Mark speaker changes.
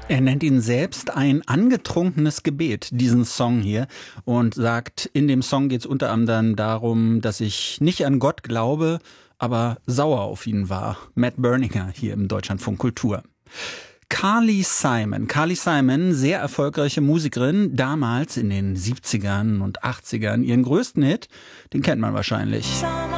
Speaker 1: Er nennt ihn selbst ein angetrunkenes Gebet, diesen Song hier, und sagt, in dem Song geht es unter anderem darum, dass ich nicht an Gott glaube, aber sauer auf ihn war. Matt Berninger hier im Deutschlandfunk Kultur. Carly Simon, sehr erfolgreiche Musikerin, damals in den 70ern und 80ern. Ihren größten Hit, den kennt man wahrscheinlich.